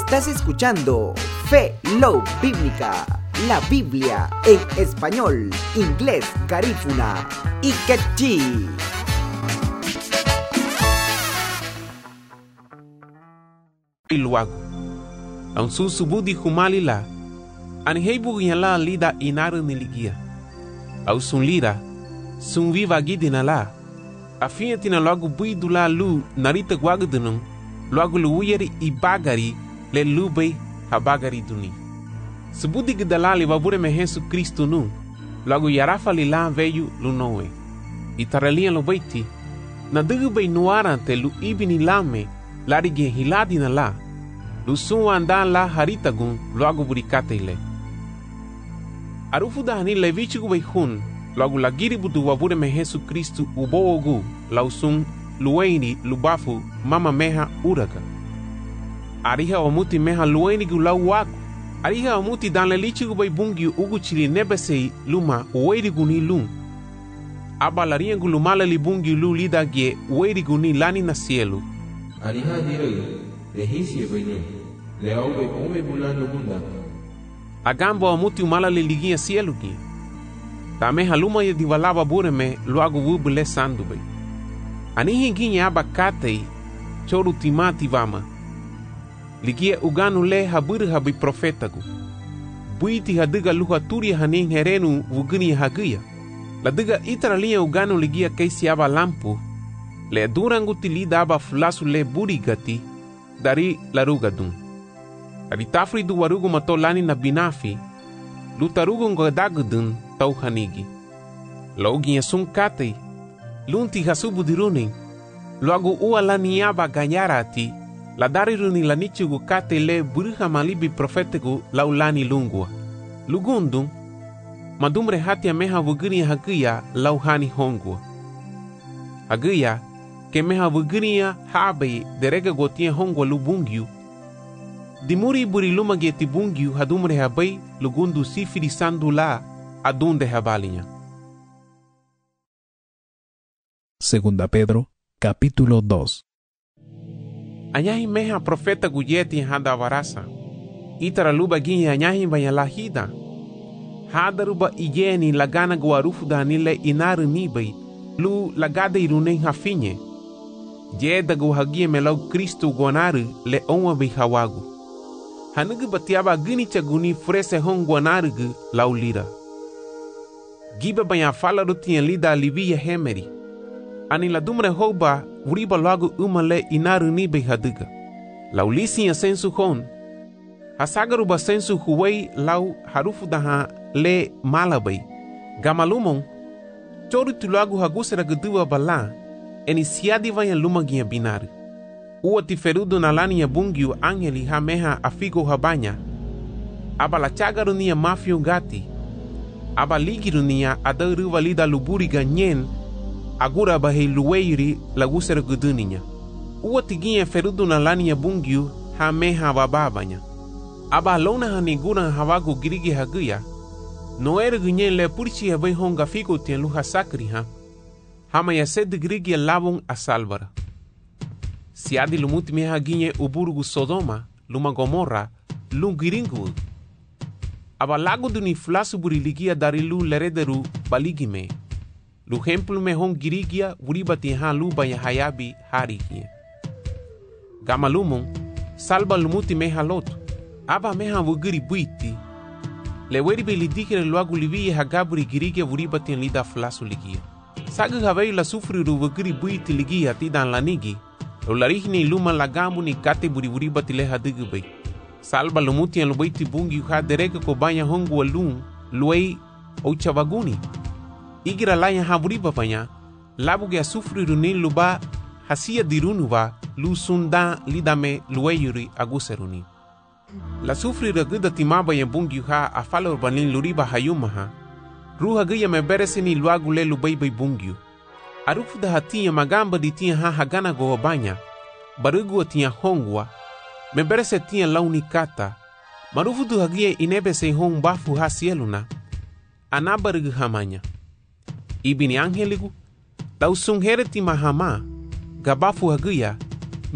Estás escuchando Fe, Love Bíblica, la Biblia en español, inglés, garífuna y quechí. Iluago. Ang susubudi humalila, anheibu yala lida inaru niligia. Au sun lida, sun viva gidinala. Afia tina logo buidula lu narita guagudunung, logo luuyeri ibagari le lubei habagari duni. Subudi gidalali wabure me Jesus Cristo nu, logo yarafa lila veio lunoe. Itaralia lo beiti, na dugubei nuarante lu ibini lame, larige hiladi na la, lu sun andan la haritagun logo burikate ile. Arufu dahani levichigu bei hun, logo lagiri budu wabure me Jesus Cristo uboogu, lausun lueni lubafu mama meha uraga. Ariha omuti meha lueni gu lau wagu. Ariha omuti dan lelichigu bei bungi ugu chili nebesei luma uwerigu ni lum. Aba lariengu lumala li bungi lu lidagie uwerigu ni lani na cielo. Ariha direi, lehisi benu, leau bei ome bulano bunda. Agambo omuti umala li ligia cielo gi. Tameha luma ye diwalaba bureme luagu wubule sandu bei. Anihi ginye aba katei choru timati vama. Ligia uganu le haburu habi profetagu. Buiti hadiga luha turi hanin herenu wugini hagia. La diga itaralia uganu ligia keisi aba lampu. Le durangu tilida aba fulasu le burigati dari larugadun. Dari tafri du warugu matolani na binafi. Lutarugu ngodagudun tau hanigi. Lauginha sun katei. Lunti hasubu diruning. Logo ualani aba ganyarati. La dariruni la nichugu kate le buruha malibi profetigu laulani lungua. Lugundung, madumre hatia meha wugini hagia lauhani hongua. Hagia, ke meha wuginia habe derega gotia hongua lubungiu. Dimuri buri lumage tibungiu hadumre habai lugundu sifiri sandula adunde habalinya. Segunda Pedro, capítulo 2. Anyahi meha profeta guyeti hada warasa. Itara luba ginyi anyahi banyalahida. Hada ruba ijeni lagana guarufu danile inaru nibai. Lu lagada iruneng hafinye. Jeda guhagie melau Kristo guanaru le onwa bihawagu. Hanugu batiaba gini chaguni frese hong guanaru gu laulira. Giba banyafala rutien lida livia hemeri. Ani la dumre hoba wuriba logo umale inaru ni be hadiga. Laulisi ya sensu hon. Hasagaru ba sensu huwei lau harufu daha le malabay. Gamalumon. Choru tulagu hagusera gudua bala. Eni siadi vaya lumagia binaru. Ua tiferudu nalani ya bungiu angeli ha meha afigo habanya. Aba la chagaru niya mafio gati. Aba ligiru niya adaru valida luburi ganyen. Agura bahe luweiri lagusera guduninya. Ua tiginha ferudu na lani ya bungiu ha meha wababanya. Aba lona hanigura hawagu girigi hagia. Noere gunyen le purchi habai honga figo tien luha sakri ha. Hama ya sed girigi labung asalvara. Siadi lumuti meha ginye uburugu Sodoma, luma Gomorra, lungiringu. Aba lago duni flasu buriligia dari lu lerederu baligime. Lu hemplu me hong girigia wuribati ha luba ya hayabi harigie. Gamalumon, salba lumuti meha lotu. Aba meha wugiri buiti. Le weribe lidikere luagu livie hagaburi girigia wuribati lida flasu ligia. Sagu havei la sufriru wugiri buiti ligia tidan lanigi. Lo larihni luma lagamu ni kate wuribati le hadigubei. Salba lumuti lubaiti bungi ha derega kobanya hongu walung luei ochavaguni. Igira laya haburiba panya, labuge a sufri runin luba, hasia dirunuva, lu sunda lidame lueyuri aguseruni. La sufri raguda timaba ya bungi ha a fala urbanin luriba hayumaha, ruha gaya me beresini luagule lubeibai bungiu. Arufu da hatia magamba di tia ha hagana goobanya, barugua tia hongwa, me berese tia launi kata, marufu du hagia inebese hong bafu ha sieluna, anabarugu hamanya. Ibini angeligu, lau sunghereti mahama, gabafu hagia,